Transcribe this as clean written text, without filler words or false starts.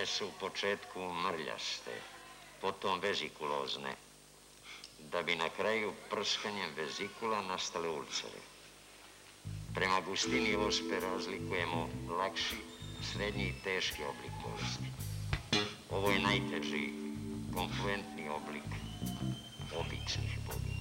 su u početku mrljaste, potom vezikulozne, da bi na kraju prskanjem vezikula nastale ulcere. Prema gustini ospe razlikujemo lakši, srednji i teški oblik bolesti. Ovo je najteži, konfluentni oblik običnih bobina.